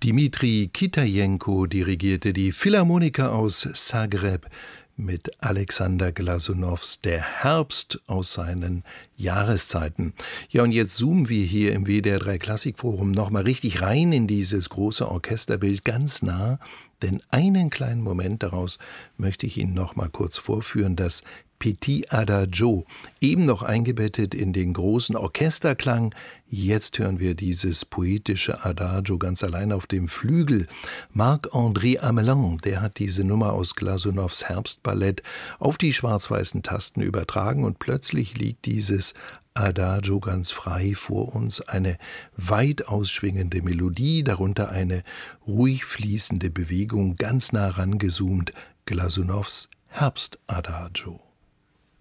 Dmitri Kitajenko dirigierte die Philharmoniker aus Zagreb mit Alexander Glasunows Der Herbst aus seinen Jahreszeiten. Ja, und jetzt zoomen wir hier im WDR 3 Klassikforum nochmal richtig rein in dieses große Orchesterbild, ganz nah, denn einen kleinen Moment daraus möchte ich Ihnen noch mal kurz vorführen, das Petit Adagio, eben noch eingebettet in den großen Orchesterklang. Jetzt hören wir dieses poetische Adagio ganz allein auf dem Flügel. Marc-André Amelin, der hat diese Nummer aus Glasunows Herbstballett auf die schwarz-weißen Tasten übertragen und plötzlich liegt dieses Adagio ganz frei vor uns, eine weit ausschwingende Melodie, darunter eine ruhig fließende Bewegung, ganz nah rangezoomt, Glasunows Herbstadagio.